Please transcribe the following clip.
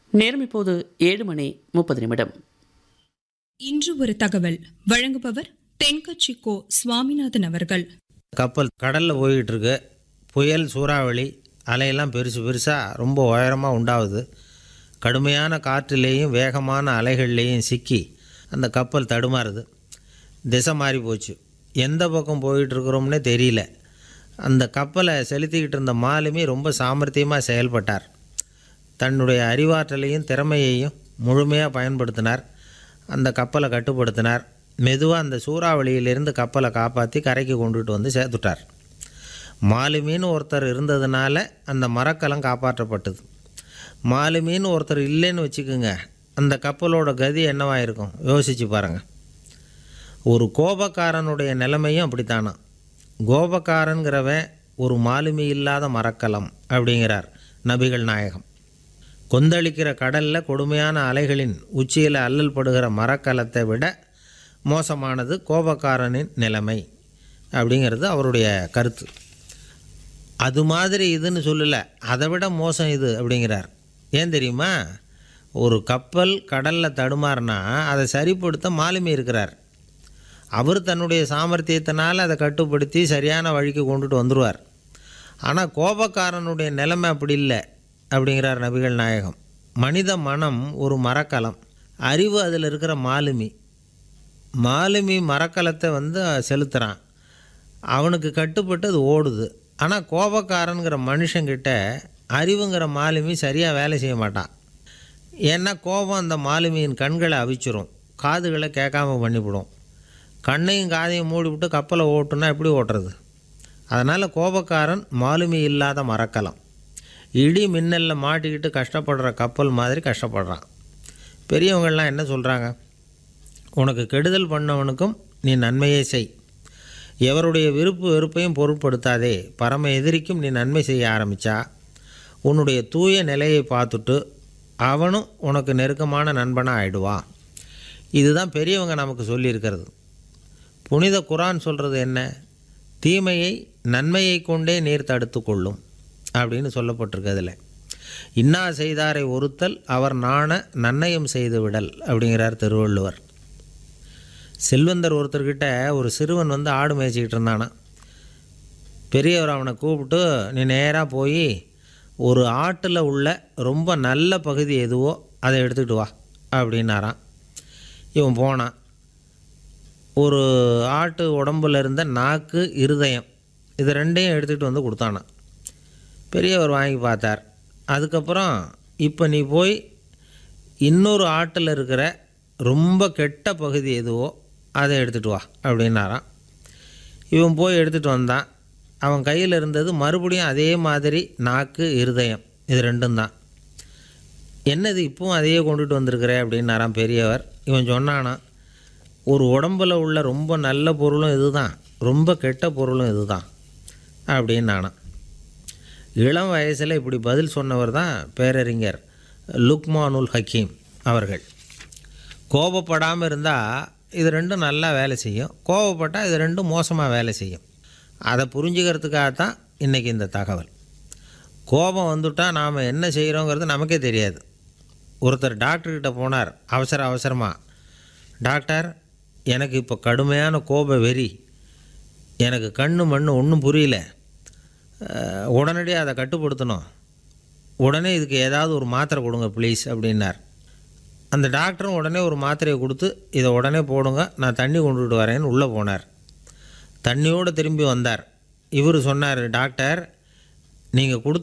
நேரம் இப்போது 7:30 இன்று ஒரு தகவல் வழங்குபவர் தென்கட்சி கோ சுவாமிநாதன் அவர்கள். கப்பல் கடலில் போய்கிட்டு இருக்கு. புயல், சூறாவளி, அலையெல்லாம் பெருசு பெருசாக ரொம்ப உயரமாக உண்டாகுது. கடுமையான காற்றுலேயும் வேகமான அலைகள்லேயும் சிக்கி அந்த கப்பல் தடுமாறுது. திசை மாறி போச்சு. எந்த பக்கம் போயிட்டுருக்குறோம்னே தெரியல. அந்த கப்பலை செலுத்திக்கிட்டு இருந்த மாலுமி ரொம்ப சாமர்த்தியமாக செயல்பட்டார். தன்னுடைய அறிவாற்றலையும் திறமையையும் முழுமையாக பயன்படுத்தினார். அந்த கப்பலை கட்டுப்படுத்தினார். மெதுவாக அந்த சூறாவளியிலிருந்து கப்பலை காப்பாற்றி கரைக்கு கொண்டுட்டு வந்து சேர்த்துட்டார். மாலுமின்னு ஒருத்தர் இருந்ததுனால அந்த மரக்கலம் காப்பாற்றப்பட்டது. மாலுமின்னு ஒருத்தர் இல்லைன்னு வச்சுக்கோங்க, அந்த கப்பலோட கதி என்னவாக இருக்கும் யோசித்து பாருங்கள். ஒரு கோபக்காரனுடைய நிலைமையும் அப்படித்தானா. கோபக்காரங்கிறவன் ஒரு மாலுமி இல்லாத மரக்கலம் அப்படிங்கிறார் நபிகள் நாயகம். கொந்தளிக்கிற கடலில் கொடுமையான அலைகளின் உச்சியில் அல்லல் படுகிற மரக்கலத்தை விட மோசமானது கோபக்காரனின் நிலைமை அப்படிங்கிறது அவருடைய கருத்து. அது மாதிரி இதுன்னு சொல்லலை, அதை விட மோசம் இது அப்படிங்கிறார். ஏன் தெரியுமா? ஒரு கப்பல் கடலில் தடுமாறினா அதை சரிப்படுத்த மாலுமி இருக்கிறார். அவர் தன்னுடைய சாமர்த்தியத்தினால் அதை கட்டுப்படுத்தி சரியான வழிக்கு கொண்டுட்டு வந்துடுவார். ஆனால் கோபக்காரனுடைய நிலைமை அப்படி இல்லை அப்படிங்கிறார் நபிகள் நாயகம். மனித மனம் ஒரு மரக்கலம், அறிவு அதில் இருக்கிற மாலுமி. மாலுமி மரக்கலத்தை செலுத்துகிறான், அவனுக்கு கட்டுப்பட்டு அது ஓடுது. ஆனால் கோபக்காரனுங்கிற மனுஷங்கிட்ட அறிவுங்கிற மாலுமி சரியாக வேலை செய்ய மாட்டான். ஏன்னா கோபம் அந்த மாலுமியின் கண்களை அவிச்சிரும், காதுகளை கேட்காம பண்ணிவிடும். கண்ணையும் காதையும் மூடிவிட்டு கப்பலை ஓட்டுனா எப்படி ஓட்டுறது? அதனால் கோபக்காரன் மாலுமி இல்லாத மரக்கலம். இடி மின்னலில் மாட்டிக்கிட்டு கஷ்டப்படுற கப்பல் மாதிரி கஷ்டப்படுறான். பெரியவங்கள்லாம் என்ன சொல்கிறாங்க? உனக்கு கெடுதல் பண்ணவனுக்கும் நீ நன்மையை செய், எவருடைய விருப்பு வெறுப்பையும் பொருட்படுத்தாதே. பரம எதிரிக்கும் நீ நன்மை செய்ய ஆரம்பித்தா உன்னுடைய தூய நிலையை பார்த்துட்டு அவனும் உனக்கு நெருக்கமான நண்பனாக ஆயிடுவான். இதுதான் பெரியவங்க நமக்கு சொல்லியிருக்கிறது. புனித குரான் சொல்கிறது என்ன? தீமையை நன்மையை கொண்டே நீர் தடுத்து கொள்ளும் அப்படின்னு சொல்லப்பட்டிருக்கிறதுல. இன்னா செய்தாரை ஒருத்தல் அவர் நாண நன்னயம் செய்து விடல் அப்படிங்கிறார் திருவள்ளுவர். செல்வந்தர் ஒருத்தர்கிட்ட ஒரு சிறுவன் ஆடு மேய்ச்சிக்கிட்டு இருந்தானா. பெரியவர் அவனை கூப்பிட்டு, நீ நேராக போய் ஒரு ஆட்டில் உள்ள ரொம்ப நல்ல பகுதி எதுவோ அதை எடுத்துக்கிட்டு வா அப்படின்னாரான். இவன் போனான். ஒரு ஆட்டு உடம்புல இருந்த நாக்கு, இருதயம், இது ரெண்டையும் எடுத்துகிட்டு கொடுத்தானான். பெரியவர் வாங்கி பார்த்தார். அதுக்கப்புறம் இப்போ நீ போய் இன்னொரு ஆட்டில் இருக்கிற ரொம்ப கெட்ட பகுதி எதுவோ அதை எடுத்துகிட்டு வா அப்படின்னாரான். இவன் போய் எடுத்துகிட்டு வந்தான். அவன் கையில் இருந்தது மறுபடியும் அதே மாதிரி நாக்கு, இருதயம், இது ரெண்டும் தான். என்னது இப்பவும் அதையே கொண்டுட்டு வந்திருக்கிற அப்படின்னாரான் பெரியவர். இவன் சொன்னானா, ஒரு உடம்பில் உள்ள ரொம்ப நல்ல பொருளும் இது தான், ரொம்ப கெட்ட பொருளும் இது தான் அப்படின்னானான். இளம் வயசில் இப்படி பதில் சொன்னவர் தான் பேரறிஞர் லுக்மானுல் ஹக்கீம் அவர்கள். கோபப்படாமல் இருந்தால் இது ரெண்டும் நல்லா வேலை செய்யும், கோபப்பட்டால் இது ரெண்டும் மோசமாக வேலை செய்யும். அதை புரிஞ்சுக்கிறதுக்காகத்தான் இன்றைக்கி இந்த தகவல். கோபம் வந்துட்டால் நாம் என்ன செய்கிறோங்கிறது நமக்கே தெரியாது. ஒருத்தர் டாக்டர்கிட்ட போனார் அவசரமாக. டாக்டர், எனக்கு இப்போ கடுமையான கோப வெறி, எனக்கு கண்ணு மண்ணு ஒன்றும் புரியல, உடனடியாக அதை கட்டுப்படுத்தணும், உடனே இதுக்கு ஏதாவது ஒரு மாத்திரை கொடுங்க ப்ளீஸ் அப்படின்னார். அந்த டாக்டரும் உடனே ஒரு மாத்திரையை கொடுத்து, இதை உடனே போடுங்க, நான் தண்ணி கொண்டுகிட்டு வரேன்னு உள்ளே போனார். தண்ணியோடு திரும்பி வந்தார். இவர் சொன்னார், டாக்டர், நீங்கள் கொடுத்த